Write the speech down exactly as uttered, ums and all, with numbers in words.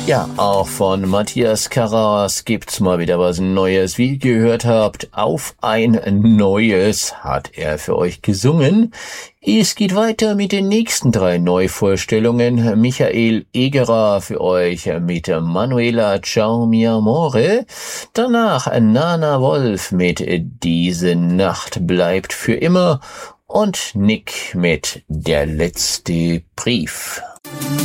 Ja, auch von Matthias Karas gibt's mal wieder was Neues. Wie ihr gehört habt, auf ein Neues hat er für euch gesungen. Es geht weiter mit den nächsten drei Neuvorstellungen. Michael Egerer für euch mit Manuela Ciao mi amore. Danach Nana Wolf mit Diese Nacht bleibt für immer. Und Nick mit Der letzte Brief.